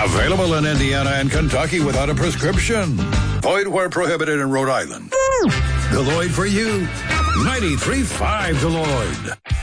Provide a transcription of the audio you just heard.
Available in Indiana and Kentucky without a prescription. Void where prohibited in Rhode Island. Deloitte for you. 93.5 Deloitte.